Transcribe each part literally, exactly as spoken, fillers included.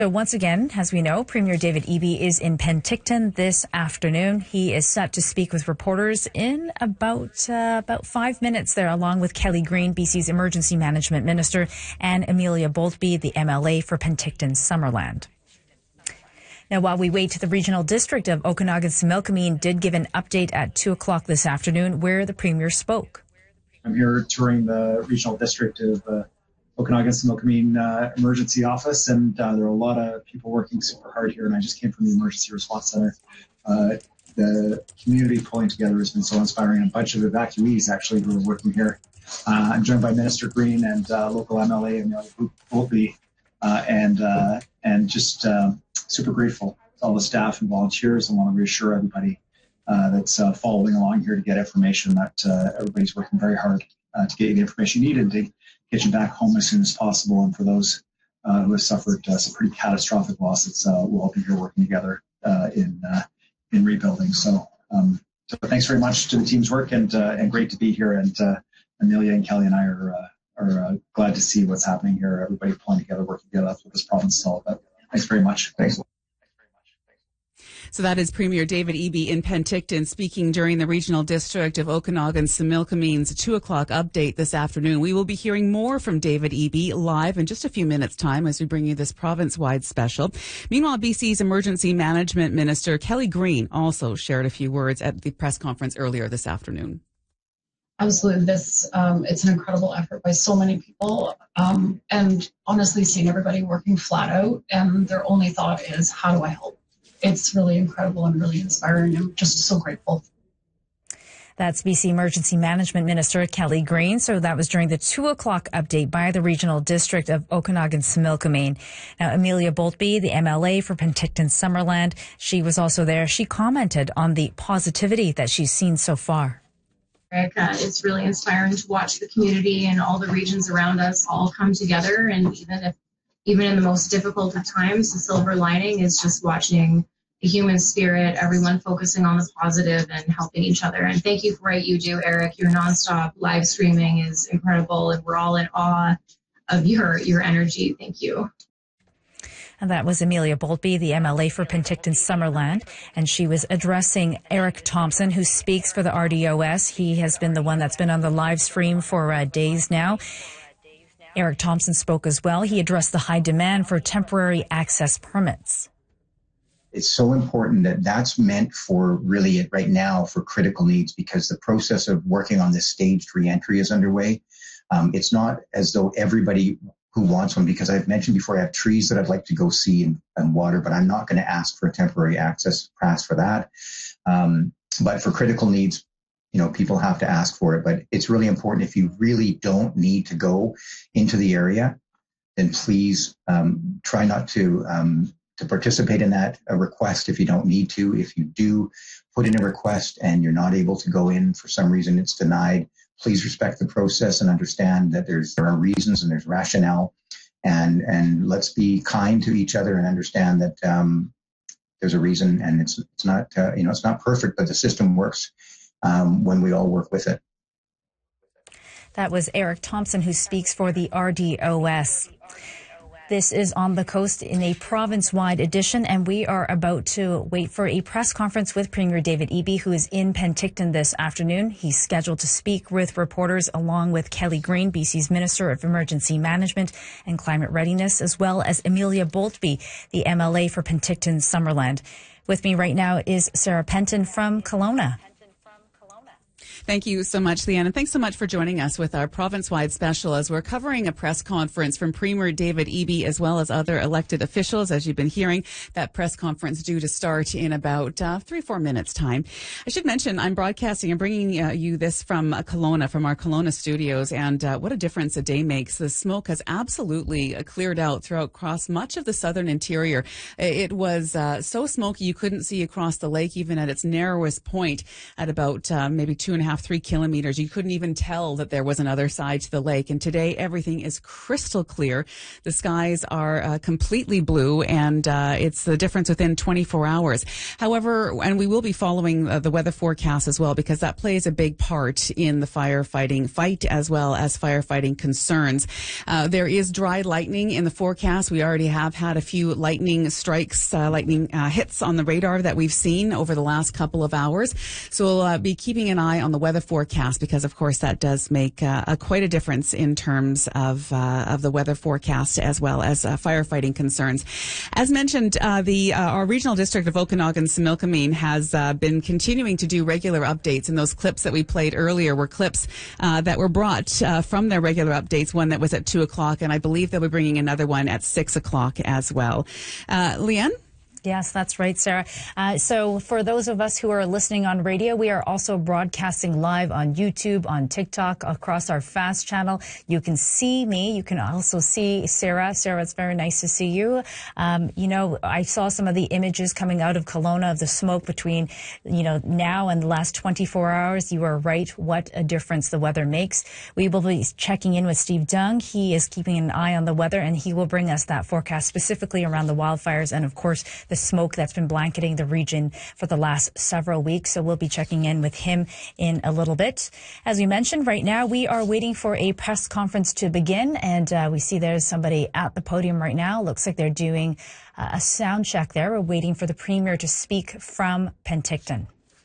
So once again, as we know, Premier David Eby is in Penticton this afternoon. He is set to speak with reporters in about uh, about five minutes there, along with Kelly Green, B C's Emergency Management Minister, and Amelia Boltby, the M L A for Penticton Summerland. Now, while we wait, the Regional District of Okanagan-Similkameen did give an update at two o'clock this afternoon where the Premier spoke. I'm here touring the Regional District of uh, Okanagan-Similkameen uh, Emergency Office, and uh, there are a lot of people working super hard here, and I just came from the Emergency Response Center. Uh, the community pulling together has been so inspiring. A bunch of evacuees, actually, who are working here. Uh, I'm joined by Minister Green and uh, local M L A, Amelia Boltby, uh, and, uh, and just uh, super grateful to all the staff and volunteers. I want to reassure everybody uh, that's uh, following along here to get information that uh, everybody's working very hard uh, to get you the information you needed to get you back home as soon as possible. And for those uh, who have suffered uh, some pretty catastrophic losses, uh, we'll all be here working together uh, in uh, in rebuilding. So, um, so thanks very much to the team's work, and uh, and great to be here. And uh, Amelia and Kelly and I are uh, are uh, glad to see what's happening here. Everybody pulling together, working together. That's what this province is all about. Thanks very much. Thanks. So that is Premier David Eby in Penticton speaking during the Regional District of Okanagan-Similkameen's two o'clock update this afternoon. We will be hearing more from David Eby live in just a few minutes' time as we bring you this province-wide special. Meanwhile, B C's Emergency Management Minister Kelly Green also shared a few words at the press conference earlier this afternoon. Absolutely. This, um, it's an incredible effort by so many people. Um, and honestly, seeing everybody working flat out and their only thought is, how do I help? It's really incredible and really inspiring. I'm just so grateful. That's B C Emergency Management Minister Kelly Green. So that was during the two o'clock update by the Regional District of Okanagan-Similkameen. Now, Amelia Boltby, the M L A for Penticton Summerland, she was also there. She commented on the positivity that she's seen so far. Uh, it's really inspiring to watch the community and all the regions around us all come together. And even if, even in the most difficult of times, the silver lining is just watching the human spirit, everyone focusing on the positive and helping each other. And thank you for what you do, Eric. Your nonstop live streaming is incredible, and we're all in awe of your, your energy. Thank you. And that was Amelia Boltby, the M L A for Penticton Summerland. And she was addressing Eric Thompson, who speaks for the R D O S. He has been the one that's been on the live stream for uh, days now. Eric Thompson spoke as well. He addressed the high demand for temporary access permits. It's so important that that's meant for really it right now for critical needs, because the process of working on this staged reentry is underway. Um, it's not as though everybody who wants one, because I've mentioned before, I have trees that I'd like to go see and, and water, but I'm not going to ask for a temporary access pass for that. Um, but for critical needs, you know, people have to ask for it. But it's really important, if you really don't need to go into the area, then please um, try not to um, to participate in that a request if you don't need to. If you do put in a request and you're not able to go in for some reason, it's denied, please respect the process and understand that there's there are reasons and there's rationale, and and let's be kind to each other and understand that um, there's a reason, and it's it's not uh, you know it's not perfect, but the system works um, when we all work with it. That was Eric Thompson, who speaks for the R D O S. This is On the Coast in a province-wide edition, and we are about to wait for a press conference with Premier David Eby, who is in Penticton this afternoon. He's scheduled to speak with reporters along with Kelly Green, B C's Minister of Emergency Management and Climate Readiness, as well as Amelia Boltby, the M L A for Penticton Summerland. With me right now is Sarah Penton from Kelowna. Thank you so much, Leanne, and thanks so much for joining us with our province-wide special as we're covering a press conference from Premier David Eby as well as other elected officials. As you've been hearing, that press conference due to start in about uh, three, four minutes' time. I should mention I'm broadcasting and bringing uh, you this from uh, Kelowna, from our Kelowna studios, and uh, what a difference a day makes. The smoke has absolutely uh, cleared out throughout across much of the southern interior. It was uh, so smoky you couldn't see across the lake, even at its narrowest point at about uh, maybe two and a half half, three kilometers. You couldn't even tell that there was another side to the lake. And today, everything is crystal clear. The skies are uh, completely blue, and uh, it's the difference within twenty-four hours. However, and we will be following uh, the weather forecast as well, because that plays a big part in the firefighting fight as well as firefighting concerns. Uh, there is dry lightning in the forecast. We already have had a few lightning strikes, uh, lightning uh, hits on the radar that we've seen over the last couple of hours. So we'll uh, be keeping an eye on the weather forecast, because of course that does make uh, a, quite a difference in terms of uh, of the weather forecast as well as uh, firefighting concerns. As mentioned, uh, the uh, our regional district of Okanagan-Similkameen has uh, been continuing to do regular updates, and those clips that we played earlier were clips uh, that were brought uh, from their regular updates. One that was at two o'clock, and I believe they'll be bringing another one at six o'clock as well. Uh, Leanne? Yes, that's right, Sarah. Uh, so for those of us who are listening on radio, we are also broadcasting live on YouTube, on TikTok, across our FAST channel. You can see me. You can also see Sarah. Sarah, it's very nice to see you. Um, you know, I saw some of the images coming out of Kelowna of the smoke between, you know, now and the last twenty-four hours. You are right. What a difference the weather makes. We will be checking in with Steve Dung. He is keeping an eye on the weather, and he will bring us that forecast specifically around the wildfires and, of course, the smoke that's been blanketing the region for the last several weeks. So we'll be checking in with him in a little bit. As we mentioned, right now we are waiting for a press conference to begin, and uh, we see there's somebody at the podium right now. Looks like they're doing uh, a sound check there. We're waiting for the Premier to speak from Penticton.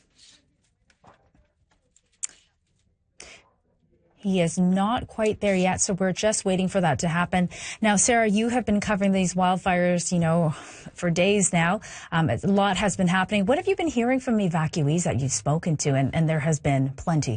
He is not quite there yet, so we're just waiting for that to happen. Now, Sarah, you have been covering these wildfires, you know, for days now. Um, a lot has been happening. What have you been hearing from evacuees that you've spoken to? And, and there has been plenty.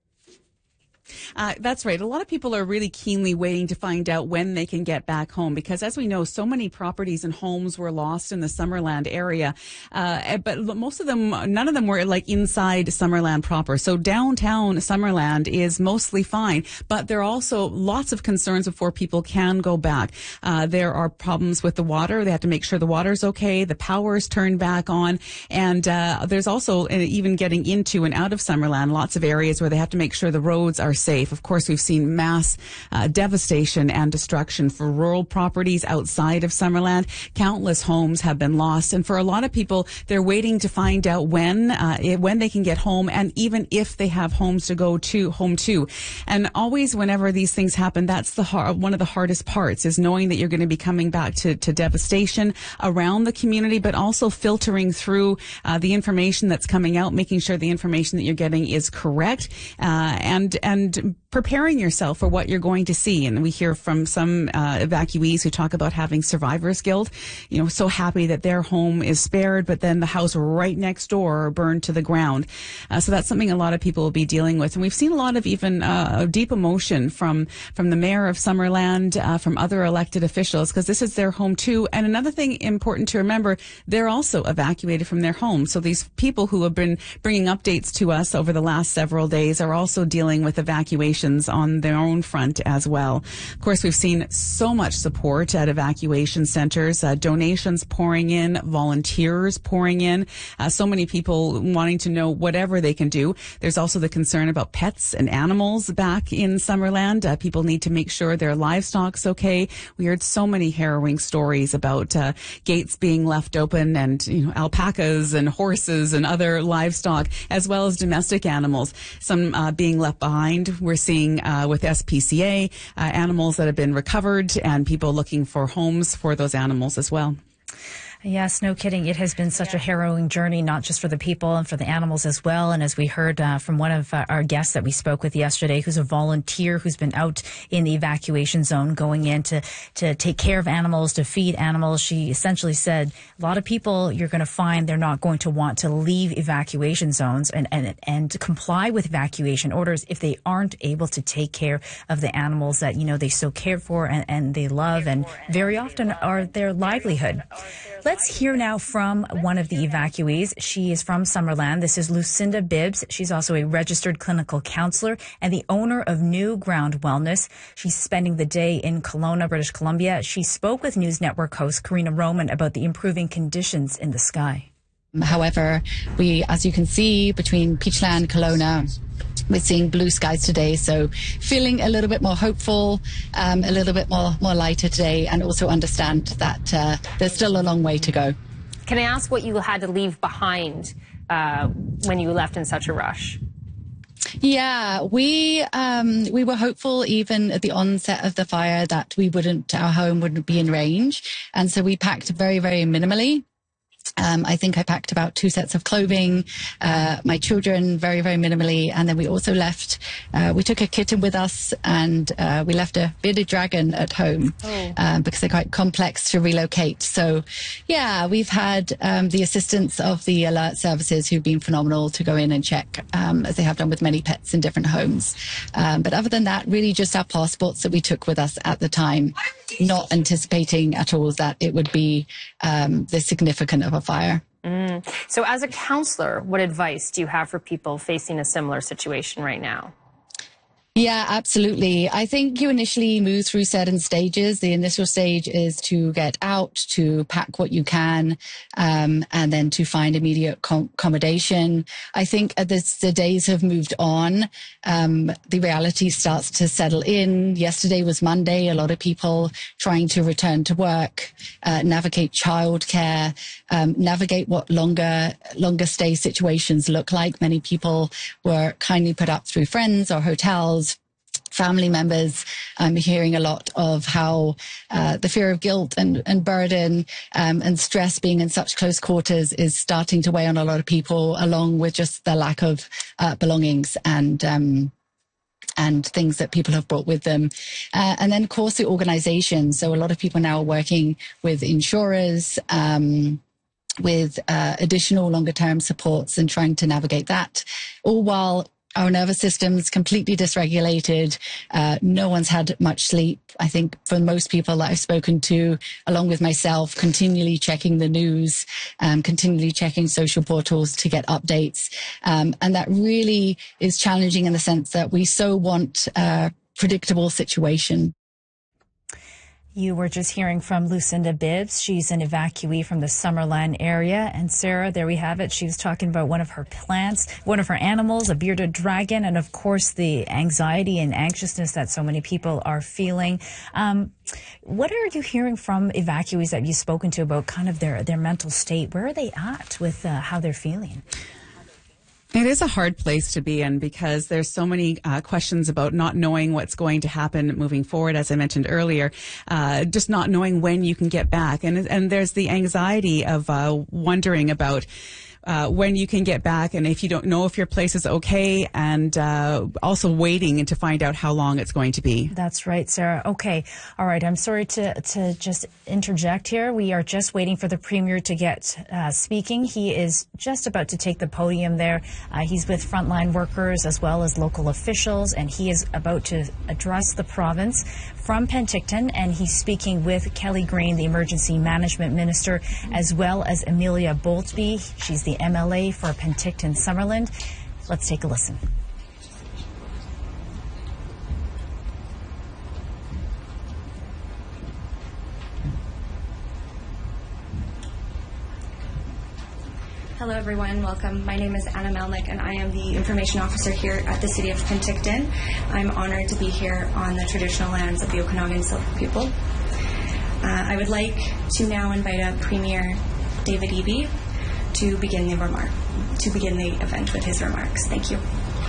Uh, that's right. A lot of people are really keenly waiting to find out when they can get back home, because as we know, so many properties and homes were lost in the Summerland area. Uh, but most of them, none of them were like inside Summerland proper. So downtown Summerland is mostly fine, but there are also lots of concerns before people can go back. Uh, there are problems with the water. They have to make sure the water's okay. The power's turned back on. And, uh, there's also uh, even getting into and out of Summerland, lots of areas where they have to make sure the roads are safe. Of course, we've seen mass uh, devastation and destruction for rural properties outside of Summerland. Countless homes have been lost, and for a lot of people, they're waiting to find out when uh, when they can get home, and even if they have homes to go to home to. And always, whenever these things happen, that's the hard, one of the hardest parts, is knowing that you're going to be coming back to, to devastation around the community, but also filtering through uh, the information that's coming out, making sure the information that you're getting is correct, uh, and and preparing yourself for what you're going to see. And we hear from some uh, evacuees who talk about having survivor's guilt, you know, so happy that their home is spared, but then the house right next door burned to the ground. Uh, so that's something a lot of people will be dealing with. And we've seen a lot of even uh, deep emotion from from the mayor of Summerland, uh, from other elected officials, because this is their home too. And another thing important to remember, they're also evacuated from their homes. So these people who have been bringing updates to us over the last several days are also dealing with evacuations on their own front as well. Of course, we've seen so much support at evacuation centers, uh, donations pouring in, volunteers pouring in, uh, so many people wanting to know whatever they can do. There's also the concern about pets and animals back in Summerland. Uh, people need to make sure their livestock's okay. We heard so many harrowing stories about uh, gates being left open, and you know, alpacas and horses and other livestock, as well as domestic animals, some uh, being left behind. We're seeing Uh, with S P C A, uh, animals that have been recovered, and people looking for homes for those animals as well. Yes, no kidding. It has been such a harrowing journey, not just for the people and for the animals as well. And as we heard uh, from one of uh, our guests that we spoke with yesterday, who's a volunteer who's been out in the evacuation zone going in to, to take care of animals, to feed animals, she essentially said a lot of people you're going to find they're not going to want to leave evacuation zones and, and, and comply with evacuation orders if they aren't able to take care of the animals that, you know, they so cared for and, and they love and very often are their livelihood. Let's hear now from one of the evacuees. She is from Summerland. This is Lucinda Bibbs. She's also a registered clinical counselor and the owner of New Ground Wellness. She's spending the day in Kelowna, British Columbia. She spoke with News Network host Karina Roman about the improving conditions in the sky. However, we, as you can see, between Peachland, Kelowna, we're seeing blue skies today, so feeling a little bit more hopeful, um, a little bit more, more lighter today, and also understand that uh, there's still a long way to go. Can I ask what you had to leave behind uh, when you left in such a rush? Yeah, we um, we were hopeful even at the onset of the fire that we wouldn't, our home wouldn't be in range, and so we packed very, very minimally. Um, I think I packed about two sets of clothing, uh, my children very, very minimally. And then we also left, uh, we took a kitten with us, and uh, we left a bearded dragon at home oh. um, because they're quite complex to relocate. So, yeah, we've had um, the assistance of the alert services who've been phenomenal to go in and check, um, as they have done with many pets in different homes. Um, but other than that, really just our passports that we took with us at the time, not anticipating at all that it would be um, this significant of a fire. Mm. So as a counselor, what advice do you have for people facing a similar situation right now? Yeah, absolutely. I think you initially move through certain stages. The initial stage is to get out, to pack what you can, um, and then to find immediate com- accommodation. I think as the days have moved on, um, the reality starts to settle in. Yesterday was Monday. A lot of people trying to return to work, uh, navigate childcare, um, navigate what longer, longer stay situations look like. Many people were kindly put up through friends or hotels, family members. I'm hearing a lot of how uh, the fear of guilt and, and burden um, and stress being in such close quarters is starting to weigh on a lot of people, along with just the lack of uh, belongings and um, and things that people have brought with them. Uh, and then, of course, the organization. So a lot of people now are working with insurers, um, with uh, additional longer-term supports and trying to navigate that, all while our nervous system's completely dysregulated. Uh, no one's had much sleep. I think for most people that I've spoken to, along with myself, continually checking the news, um, continually checking social portals to get updates. Um, and that really is challenging in the sense that we so want a predictable situation. You were just hearing from Lucinda Bibbs. She's an evacuee from the Summerland area. And Sarah, there we have it. She was talking about one of her plants, one of her animals, a bearded dragon, and of course the anxiety and anxiousness that so many people are feeling. Um, what are you hearing from evacuees that you've spoken to about kind of their, their mental state? Where are they at with uh, how they're feeling? It is a hard place to be in because there's so many uh, questions about not knowing what's going to happen moving forward, as I mentioned earlier, uh, just not knowing when you can get back. And, and there's the anxiety of uh, wondering about Uh, when you can get back, and if you don't know if your place is okay, and uh, also waiting to find out how long it's going to be. That's right, Sarah. Okay. All right. I'm sorry to, to just interject here. We are just waiting for the Premier to get uh, speaking. He is just about to take the podium there. Uh, he's with frontline workers as well as local officials, and he is about to address the province from Penticton, and he's speaking with Kelly Green, the Emergency Management Minister, as well as Amelia Boltby. She's the M L A for Penticton Summerland. Let's take a listen. Hello everyone, welcome. My name is Anna Melnick and I am the Information Officer here at the City of Penticton. I'm honored to be here on the traditional lands of the Okanagan Silver people. Uh, I would like to now invite up Premier David Eby to begin the remark, to begin the event with his remarks. Thank you.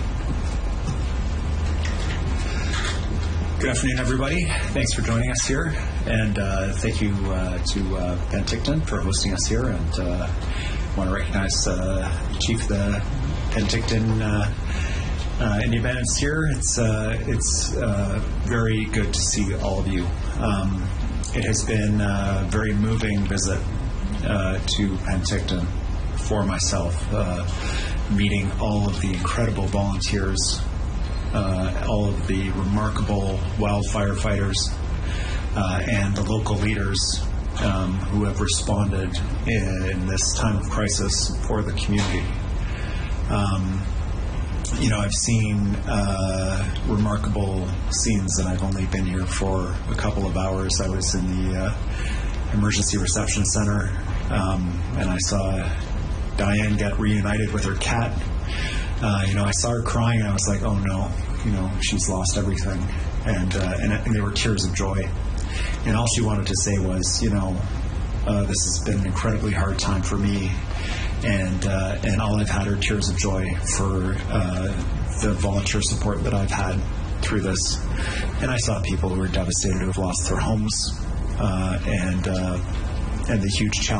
Good afternoon, everybody. Thanks for joining us here, and uh, thank you uh, to uh, Penticton for hosting us here. And uh, I want to recognize uh, Chief of the Penticton uh, uh, Independence here. It's uh, it's uh, very good to see all of you. Um, it has been a very moving visit uh, to Penticton for myself, uh, meeting all of the incredible volunteers, uh, all of the remarkable wildfire fighters, uh, and the local leaders um, who have responded in, in this time of crisis for the community. Um, you know, I've seen uh, remarkable scenes, and I've only been here for a couple of hours. I was in the uh, emergency reception center, um, and I saw Diane get reunited with her cat. uh, you know, I saw her crying, and I was like, oh no, you know, she's lost everything, and uh, and, and they were tears of joy, and all she wanted to say was, you know, uh, this has been an incredibly hard time for me, and uh, and all I've had are tears of joy for uh, the volunteer support that I've had through this. And I saw people who were devastated, who have lost their homes, uh, and uh, and the huge challenge